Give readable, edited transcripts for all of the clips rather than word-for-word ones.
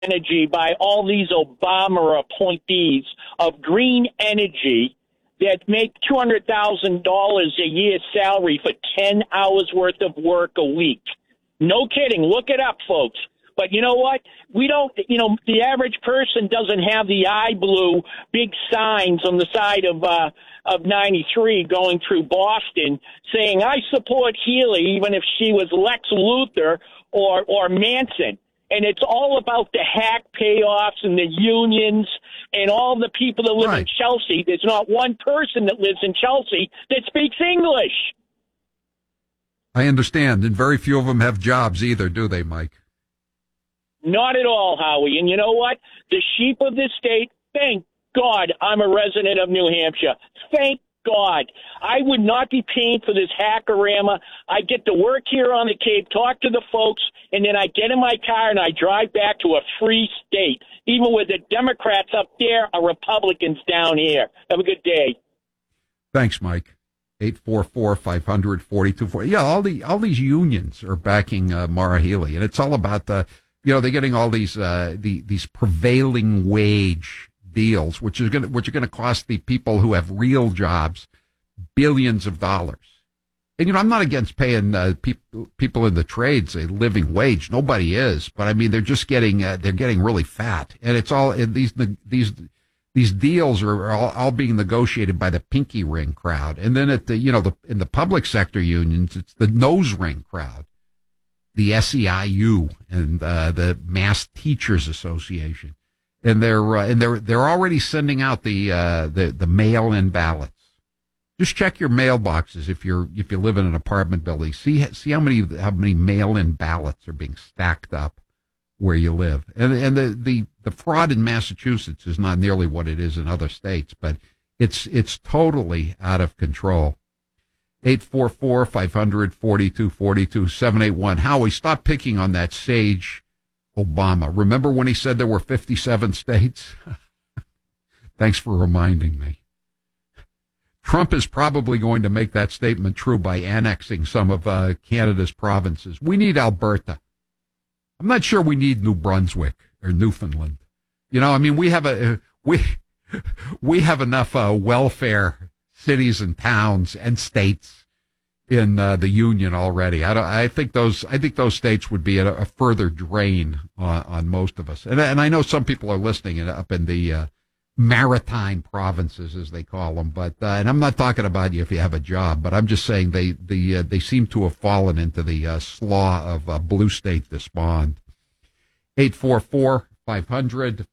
energy by all these Obama appointees of green energy that make $200,000 a year salary for 10 hours worth of work a week. No kidding. Look it up, folks. But you know what? We don't, the average person doesn't have the eye blue big signs on the side of 93 going through Boston saying, I support Healy, even if she was Lex Luthor or Manson. And it's all about the hack payoffs and the unions and all the people that live in Chelsea. There's not one person that lives in Chelsea that speaks English. I understand. And very few of them have jobs either, do they, Mike? Not at all, Howie. And you know what? The sheep of this state, thank God I'm a resident of New Hampshire. Thank God. I would not be paying for this hackorama. I get to work here on the Cape, talk to the folks, and then I get in my car and I drive back to a free state, even with the Democrats up there are Republicans down here. Have a good day. Thanks, Mike. 844-500-4240. Yeah, all these unions are backing Maura Healey, and it's all about they're getting all these prevailing wage deals, which are going to cost the people who have real jobs billions of dollars. And I'm not against paying people in the trades a living wage. Nobody is, but I mean they're just getting really fat, and it's all these deals are all being negotiated by the pinky ring crowd, and then at in the public sector unions, it's the nose ring crowd, the SEIU and the Mass Teachers Association. And they're already sending out the mail-in ballots. Just check your mailboxes if you live in an apartment building. See how many mail-in ballots are being stacked up where you live. And the fraud in Massachusetts is not nearly what it is in other states, but it's totally out of control. 844-500-4242, 781. Howie, stop picking on that sage Obama. Remember when he said there were 57 states? Thanks for reminding me. Trump is probably going to make that statement true by annexing some of Canada's provinces. We need Alberta. I'm not sure we need New Brunswick or Newfoundland. We have enough welfare cities and towns and states in the union already. I think those states would be a further drain on most of us. And I know some people are listening up in the maritime provinces, as they call them. But and I'm not talking about you if you have a job, but I'm just saying they seem to have fallen into the slough of blue state despond. 844-500-4242,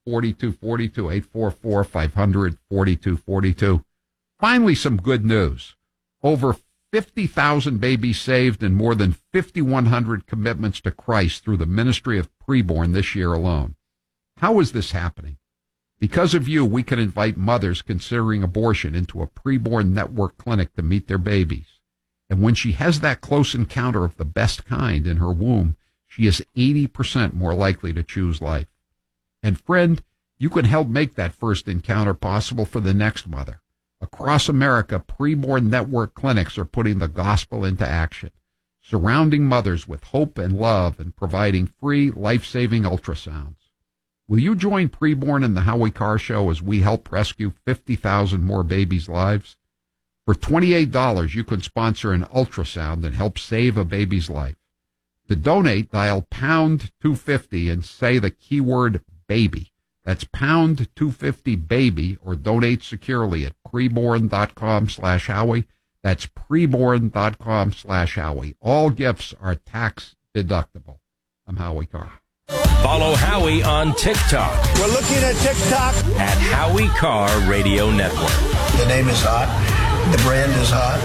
844-500-4242. Finally, some good news. Over 50,000 babies saved and more than 5,100 commitments to Christ through the ministry of preborn this year alone. How is this happening? Because of you, we can invite mothers considering abortion into a preborn network clinic to meet their babies. And when she has that close encounter of the best kind in her womb, she is 80% more likely to choose life. And friend, you can help make that first encounter possible for the next mother. Across America, preborn network clinics are putting the gospel into action, surrounding mothers with hope and love and providing free, life-saving ultrasounds. Will you join Preborn and the Howie Carr Show as we help rescue 50,000 more babies' lives? For $28, you can sponsor an ultrasound and help save a baby's life. To donate, dial pound 250 and say the keyword baby. That's pound 250 baby, or donate securely at preborn.com/Howie. That's preborn.com/Howie. All gifts are tax deductible. I'm Howie Carr. Follow Howie on TikTok. We're looking at TikTok at Howie Carr Radio Network. The name is hot. The brand is hot.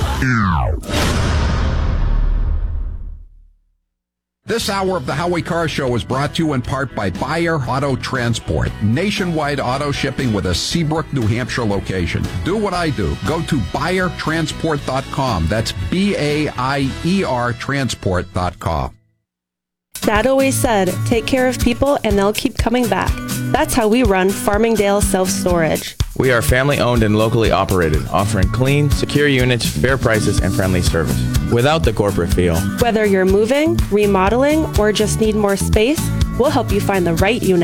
This hour of the Howie Carr Show is brought to you in part by Buyer Auto Transport. Nationwide auto shipping with a Seabrook, New Hampshire location. Do what I do. Go to buyertransport.com. That's BAIER transport.com. Dad always said, take care of people and they'll keep coming back. That's how we run Farmingdale Self-Storage. We are family owned and locally operated, offering clean, secure units, fair prices, and friendly service without the corporate feel. Whether you're moving, remodeling, or just need more space, We'll help you find the right unit